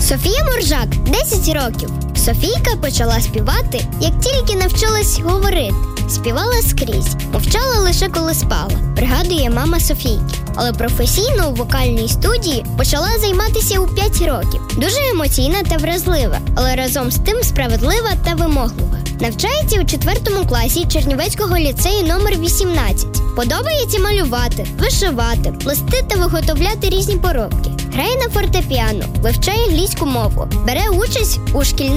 Софія Моржак, 10 років. Софійка почала співати, як тільки навчилась говорити. Співала скрізь, мовчала лише коли спала, пригадує мама Софійки. Але професійно у вокальній студії почала займатися у 5 років. Дуже емоційна та вразлива, але разом з тим справедлива та вимоглива. Навчається у 4 класі Чернівецького ліцею номер 18. Подобається малювати, вишивати, плести та виготовляти різні поробки. Грає на фортепіано, вивчає англійську мову, бере участь у шкільних